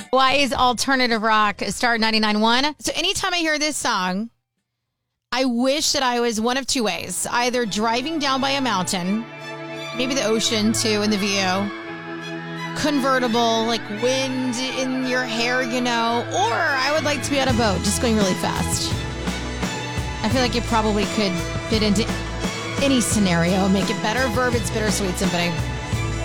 Why is alternative rock Star 99.1? So anytime I hear this song, I wish that I was one of two ways. Either driving down by a mountain, maybe the ocean too in the view, convertible, like wind in your hair, or I would like to be on a boat just going really fast. I feel like it probably could fit into any scenario, make it better. Verb, it's bittersweet, somebody.